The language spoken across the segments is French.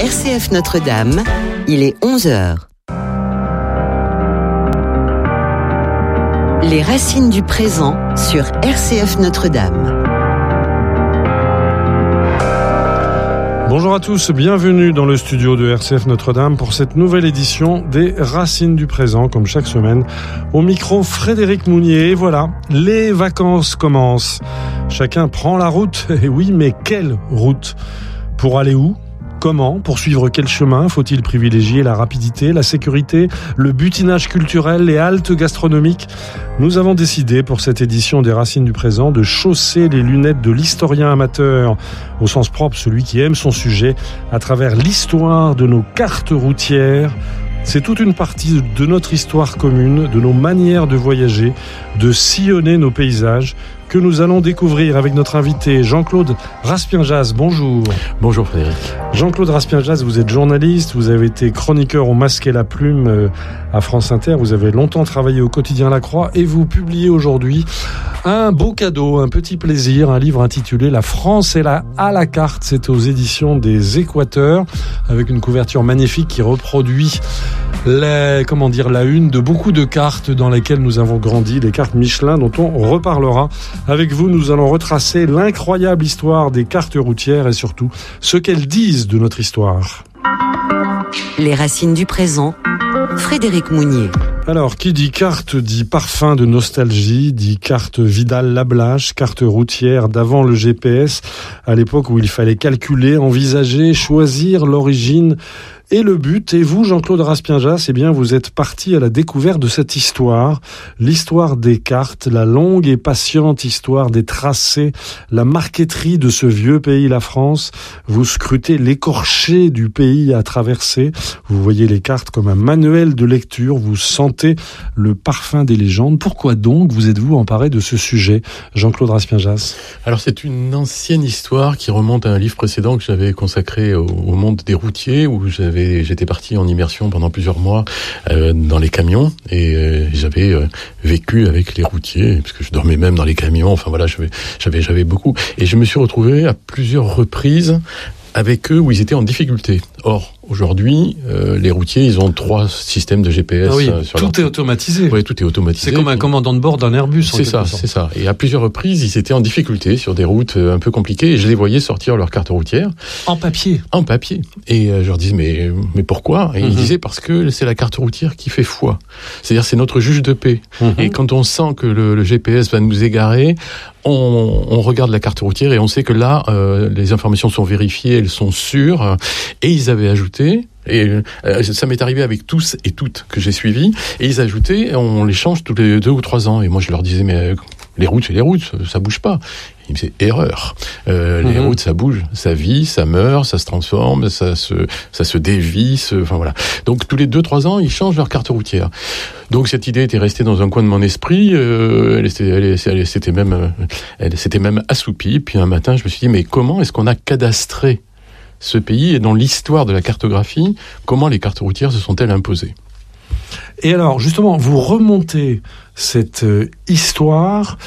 RCF Notre-Dame, il est 11h. Les racines du présent sur RCF Notre-Dame. Bonjour à tous, bienvenue dans le studio de RCF Notre-Dame pour cette nouvelle édition des Racines du présent, comme chaque semaine. Au micro, Frédéric Mounier. Et voilà, les vacances commencent. Chacun prend la route. Et oui, mais quelle route ? Pour aller où ? Comment ? Pour suivre quel chemin ? Faut-il privilégier la rapidité, la sécurité, le butinage culturel, les haltes gastronomiques ? Nous avons décidé pour cette édition des Racines du présent de chausser les lunettes de l'historien amateur, au sens propre celui qui aime son sujet, à travers l'histoire de nos cartes routières. C'est toute une partie de notre histoire commune, de nos manières de voyager, de sillonner nos paysages, que nous allons découvrir avec notre invité Jean-Claude Raspien-Jazz. Bonjour. Bonjour Frédéric. Jean-Claude Raspien-Jazz, vous êtes journaliste, vous avez été chroniqueur au Masque et la Plume à France Inter, vous avez longtemps travaillé au quotidien La Croix et vous publiez aujourd'hui un beau cadeau, un petit plaisir, un livre intitulé La France est là à la carte. C'est aux éditions des Équateurs avec une couverture magnifique qui reproduit la une de beaucoup de cartes dans lesquelles nous avons grandi, les cartes Michelin dont on reparlera. Avec vous, nous allons retracer l'incroyable histoire des cartes routières et surtout ce qu'elles disent de notre histoire. Les racines du présent, Frédéric Mounier. Alors, qui dit carte dit parfum de nostalgie, dit carte Vidal-Lablache, carte routière d'avant le GPS, à l'époque où il fallait calculer, envisager, choisir l'origine et le but. Et vous, Jean-Claude Raspien-Jazz, eh bien, vous êtes parti à la découverte de cette histoire, l'histoire des cartes, la longue et patiente histoire des tracés, la marqueterie de ce vieux pays, la France. Vous scrutez l'écorché du pays à traverser. Vous voyez les cartes comme un manuel de lecture. Vous sentez le parfum des légendes. Pourquoi donc vous êtes-vous emparé de ce sujet, Jean-Claude Raspien-Jazz ? Alors, c'est une ancienne histoire qui remonte à un livre précédent que j'avais consacré au monde des routiers, où j'étais parti en immersion pendant plusieurs mois dans les camions et j'avais vécu avec les routiers parce que je dormais même dans les camions. Enfin voilà, j'avais beaucoup et je me suis retrouvé à plusieurs reprises avec eux où ils étaient en difficulté. Or, aujourd'hui, les routiers, ils ont 3 systèmes de GPS. Ah oui, tout est automatisé. Oui, tout est automatisé. C'est comme un commandant de bord d'un Airbus. C'est ça. Et à plusieurs reprises, ils étaient en difficulté sur des routes un peu compliquées et je les voyais sortir leur carte routière. En papier. Et je leur disais, mais pourquoi ? Et ils disaient, parce que c'est la carte routière qui fait foi. C'est-à-dire, c'est notre juge de paix. Et quand on sent que le GPS va nous égarer, on regarde la carte routière et on sait que là, les informations sont vérifiées, elles sont sûres. Et ils avaient ajouté, et ça m'est arrivé avec tous et toutes que j'ai suivis, et ils ajoutaient, on les change tous les 2 ou 3 ans. Et moi je leur disais, mais les routes c'est les routes, ça bouge pas. Ils me disaient, erreur. Les routes ça bouge, ça vit, ça meurt, ça se transforme, ça se dévisse, enfin voilà. Donc tous les 2-3 ans, ils changent leur carte routière. Donc cette idée était restée dans un coin de mon esprit, elle s'était même assoupie. Puis un matin, je me suis dit, mais comment est-ce qu'on a cadastré ce pays et dans l'histoire de la cartographie, comment les cartes routières se sont-elles imposées ? Et alors, justement, vous remontez cette histoire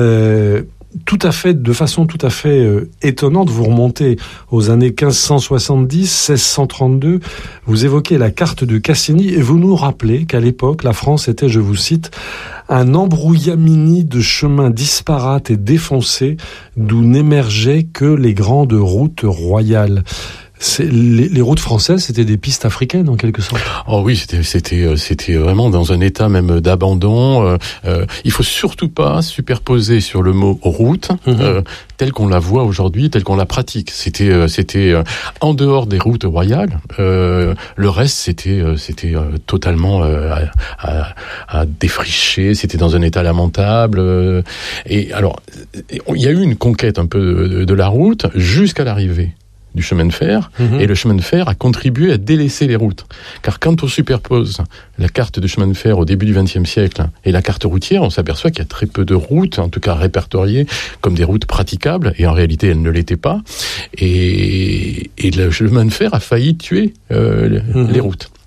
de façon tout à fait étonnante. Vous remontez aux années 1570, 1632. Vous évoquez la carte de Cassini et vous nous rappelez qu'à l'époque, la France était, je vous cite, un embrouillamini de chemins disparates et défoncés d'où n'émergeaient que les grandes routes royales. Les routes françaises, c'était des pistes africaines en quelque sorte. Oh oui, c'était vraiment dans un état même d'abandon. Il faut surtout pas superposer sur le mot route tel qu'on la voit aujourd'hui, tel qu'on la pratique. C'était en dehors des routes royales. Le reste, c'était totalement à défricher. C'était dans un état lamentable. Et alors, il y a eu une conquête un peu de la route jusqu'à l'arrivée du chemin de fer, et le chemin de fer a contribué à délaisser les routes. Car quand on superpose la carte de chemin de fer au début du XXe siècle et la carte routière, on s'aperçoit qu'il y a très peu de routes, en tout cas répertoriées comme des routes praticables, et en réalité elles ne l'étaient pas. Et le chemin de fer a failli tuer les routes.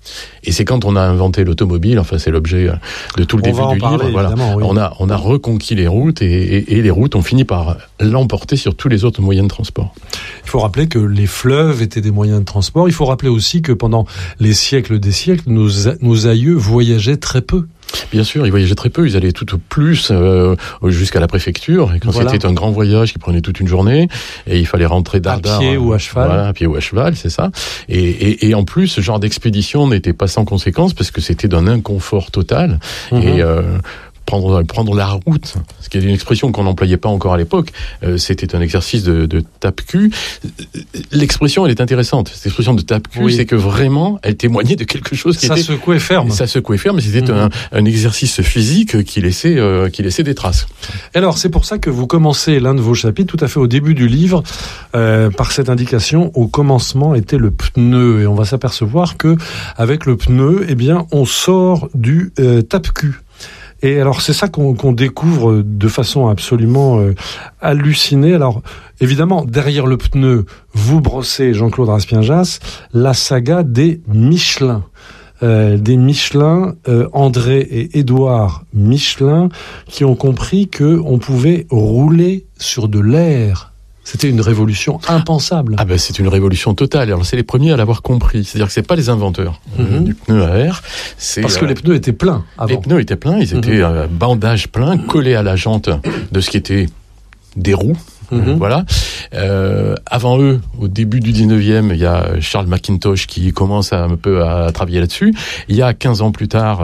Et c'est quand on a inventé l'automobile, enfin c'est l'objet de tout le début du livre, voilà. Oui. On a reconquis les routes et les routes ont fini par l'emporter sur tous les autres moyens de transport. Il faut rappeler que les fleuves étaient des moyens de transport. Il faut rappeler aussi que pendant les siècles des siècles, nos aïeux voyageaient très peu. Bien sûr, ils voyageaient très peu, ils allaient tout au plus jusqu'à la préfecture, et quand c'était un grand voyage qui prenait toute une journée, et il fallait rentrer dardard. À pied ou à cheval. Voilà, à pied ou à cheval, c'est ça. Et en plus, ce genre d'expédition n'était pas sans conséquences, parce que c'était d'un inconfort total, et prendre la route, ce qui est une expression qu'on n'employait pas encore à l'époque, c'était un exercice de tape-cul. L'expression, elle est intéressante. Cette expression de tape-cul, c'est que vraiment, elle témoignait de quelque chose qui ça secouait ferme. Ça secouait ferme, mais c'était un exercice physique qui laissait des traces. Alors, c'est pour ça que vous commencez l'un de vos chapitres, tout à fait au début du livre, par cette indication, au commencement était le pneu. Et on va s'apercevoir que, avec le pneu, eh bien, on sort du tape-cul. Et alors, c'est ça qu'on découvre de façon absolument hallucinée. Alors, évidemment, derrière le pneu, vous brossez, Jean-Claude Raspien-Jass, la saga des Michelin. André et Édouard Michelin, qui ont compris qu'on pouvait rouler sur de l'air. C'était une révolution impensable. Ah ben c'est une révolution totale. Alors c'est les premiers à l'avoir compris. C'est-à-dire que c'est pas les inventeurs du pneu à air. Parce que les pneus étaient pleins avant. Les pneus étaient pleins, ils étaient bandage plein, collés à la jante de ce qui était des roues. Voilà. Avant eux, au début du 19e, il y a Charles McIntosh qui commence un peu à travailler là-dessus. Il y a 15 ans plus tard,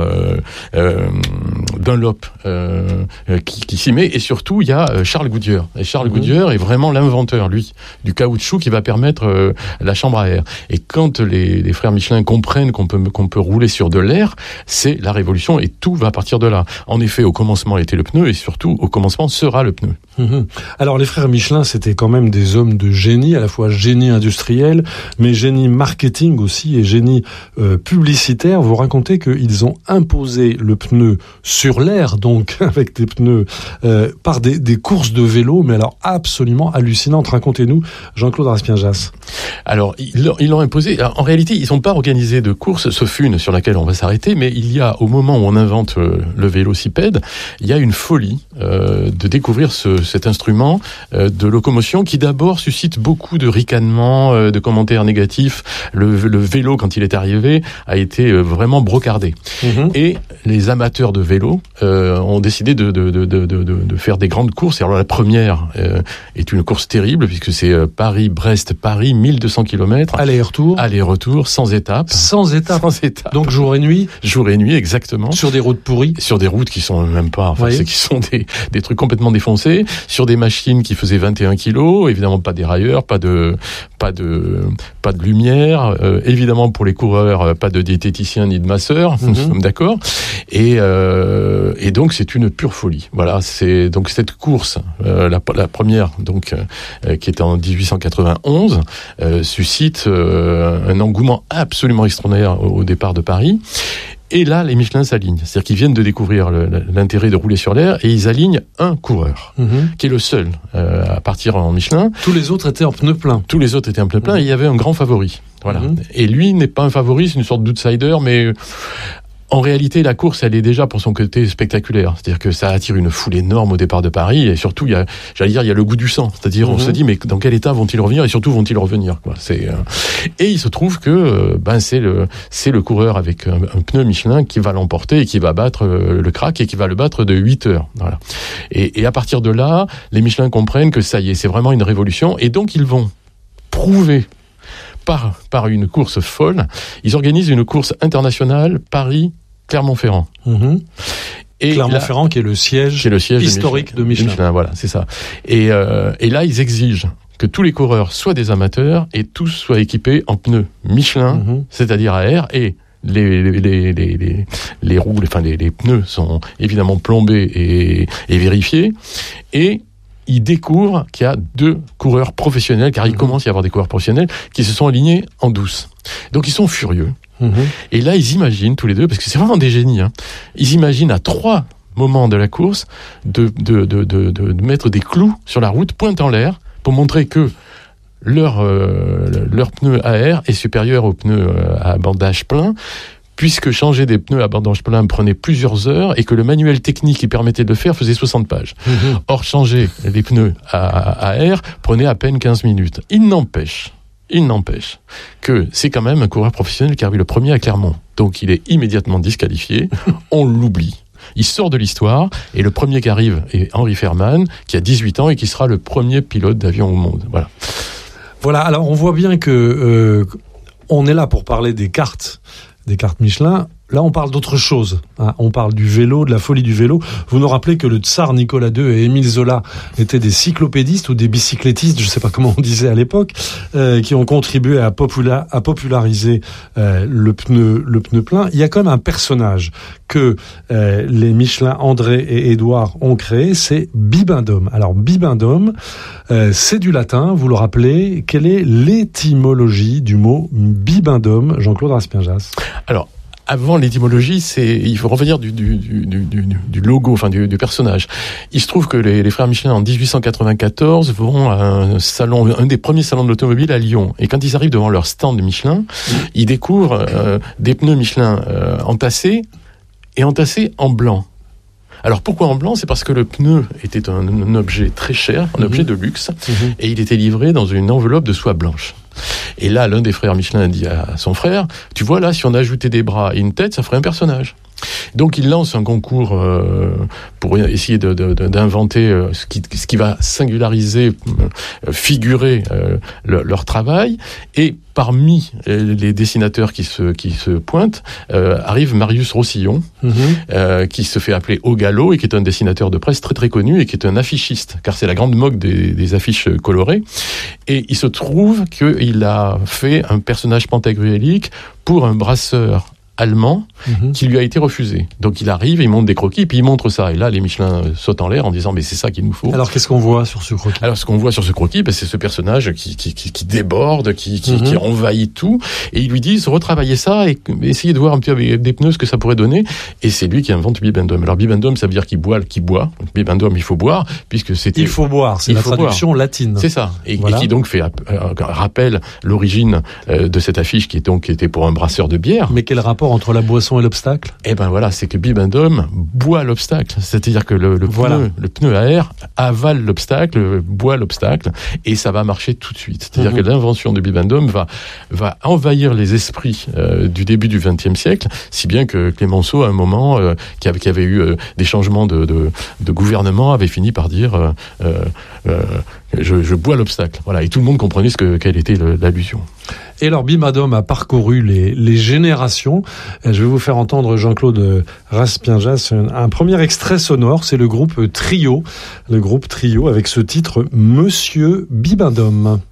Dunlop qui s'y met. Et surtout, il y a Charles Goodyear. Et Charles Goodyear est vraiment l'inventeur, lui, du caoutchouc qui va permettre la chambre à air. Et quand les frères Michelin comprennent qu'on peut rouler sur de l'air, c'est la révolution et tout va partir de là. En effet, au commencement était le pneu et surtout, au commencement sera le pneu. Alors, les frères Michelin, c'était quand même des hommes de génie, à la fois génie industriel, mais génie marketing aussi et génie publicitaire. Vous racontez qu'ils ont imposé le pneu sur l'air, donc avec des pneus, par des courses de vélo, mais alors absolument hallucinantes. Racontez-nous, Jean-Claude Raspien-Jass. Alors, ils l'ont imposé. Alors, en réalité, ils n'ont pas organisé de course, sauf une sur laquelle on va s'arrêter, mais il y a, au moment où on invente le vélocipède, il y a une folie de découvrir cet instrument de locomotion qui d'abord suscite beaucoup de ricanements, de commentaires négatifs. Le vélo, quand il est arrivé, a été vraiment brocardé. Et les amateurs de vélo ont décidé de faire des grandes courses. Et alors la première est une course terrible, puisque c'est Paris-Brest-Paris, 1200 km. Aller-retour, sans étape. Sans étape. Donc jour et nuit. Jour et nuit, exactement. Sur des routes pourries. Sur des routes qui sont même pas, qui sont des trucs complètement défoncés, sur des machines qui faisaient 21 kilos, évidemment pas dérailleurs, pas de lumière, évidemment pour les coureurs, pas de diététicien ni de masseur, nous sommes d'accord. Et donc c'est une pure folie. Voilà, c'est donc cette course, la première donc qui est en 1891, suscite un engouement absolument extraordinaire au départ de Paris. Et là, les Michelin s'alignent. C'est-à-dire qu'ils viennent de découvrir l'intérêt de rouler sur l'air et ils alignent un coureur, qui est le seul à partir en Michelin. Tous les autres étaient en pneus pleins. Et il y avait un grand favori. Voilà. Et lui n'est pas un favori, c'est une sorte d'outsider, mais en réalité, la course, elle est déjà pour son côté spectaculaire. C'est-à-dire que ça attire une foule énorme au départ de Paris. Et surtout, il y a le goût du sang. C'est-à-dire, on se dit, mais dans quel état vont-ils revenir? Et surtout, vont-ils revenir, quoi. Et il se trouve que, c'est le coureur avec un pneu Michelin qui va l'emporter et qui va battre le crack et qui va le battre de 8 heures. Voilà. Et à partir de là, les Michelin comprennent que ça y est, c'est vraiment une révolution. Et donc, ils vont prouver par une course folle. Ils organisent une course internationale Paris-Clermont-Ferrand. Et Clermont-Ferrand qui est le siège historique de Michelin. Voilà, c'est ça. Et là, ils exigent que tous les coureurs soient des amateurs et tous soient équipés en pneus Michelin, c'est-à-dire à air, et les roues, les pneus sont évidemment plombés et vérifiés. Et ils découvrent qu'il y a 2 coureurs professionnels, car il commence à y avoir des coureurs professionnels qui se sont alignés en douce. Donc ils sont furieux. Et là, ils imaginent tous les deux, parce que c'est vraiment des génies, ils imaginent à 3 moments de la course de mettre des clous sur la route, pointe en l'air, pour montrer que leur pneu à air est supérieur aux pneus à bandage plein, puisque changer des pneus à bandage plein prenait plusieurs heures et que le manuel technique qui permettait de le faire faisait 60 pages. Or, changer les pneus à air prenait à peine 15 minutes. Il n'empêche que c'est quand même un coureur professionnel qui arrive le premier à Clermont. Donc il est immédiatement disqualifié, on l'oublie. Il sort de l'histoire et le premier qui arrive est Henri Fairman, qui a 18 ans et qui sera le premier pilote d'avion au monde. Voilà, alors on voit bien que on est là pour parler des cartes Michelin. Là, on parle d'autre chose. On parle du vélo, de la folie du vélo. Vous nous rappelez que le tsar Nicolas II et Émile Zola étaient des cyclopédistes ou des bicyclettistes, je ne sais pas comment on disait à l'époque, qui ont contribué à populariser le pneu plein. Il y a quand même un personnage que les Michelin, André et Édouard ont créé, c'est Bibendum. Alors Bibendum, c'est du latin, vous le rappelez. Quelle est l'étymologie du mot Bibendum, Jean-Claude Raspierjas? Alors, avant l'étymologie, il faut revenir du logo, enfin du personnage. Il se trouve que les frères Michelin en 1894 vont à un des premiers salons de l'automobile à Lyon. Et quand ils arrivent devant leur stand de Michelin, ils découvrent des pneus Michelin entassés en blanc. Alors pourquoi en blanc ? C'est parce que le pneu était un objet très cher, un objet de luxe, et il était livré dans une enveloppe de soie blanche. Et là, l'un des frères Michelin dit à son frère, tu vois là, si on ajoutait des bras et une tête, ça ferait un personnage. Donc il lance un concours pour essayer d'inventer ce qui va singulariser, figurer leur travail. Et parmi les dessinateurs qui se pointent, arrive Marius Rossillon, qui se fait appeler Au Galop et qui est un dessinateur de presse très très connu et qui est un affichiste, car c'est la grande mode des affiches colorées. Et il se trouve qu'il a fait un personnage pantagruélique pour un brasseur allemand qui lui a été refusé. Donc il arrive, il montre des croquis, puis il montre ça. Et là, les Michelin sautent en l'air en disant, mais c'est ça qu'il nous faut. Alors qu'est-ce qu'on voit sur ce croquis ? Alors ce qu'on voit sur ce croquis, c'est ce personnage qui déborde, qui envahit tout. Et ils lui disent, retravaillez ça et essayez de voir un peu avec des pneus ce que ça pourrait donner. Et c'est lui qui invente Bibendum. Alors Bibendum, ça veut dire qu'il boit. Bibendum, il faut boire, puisque c'était... Il faut boire, c'est la traduction latine. C'est ça. Et qui donc rappelle l'origine de cette affiche qui était pour un brasseur de bière. Mais quel rapport entre la boisson et l'obstacle ? Eh ben voilà, c'est que Bibendum boit l'obstacle. C'est-à-dire que le pneu à air avale l'obstacle, boit l'obstacle, et ça va marcher tout de suite. C'est-à-dire que l'invention de Bibendum va envahir les esprits du début du XXe siècle, si bien que Clémenceau, à un moment, qui avait eu des changements de gouvernement, avait fini par dire je bois l'obstacle. Voilà, et tout le monde comprenait quelle était l'allusion. Et alors Bibendum a parcouru les générations. Je vais vous faire entendre Jean-Claude Raspierjas un premier extrait sonore, c'est le groupe Trio avec ce titre Monsieur Bibendum.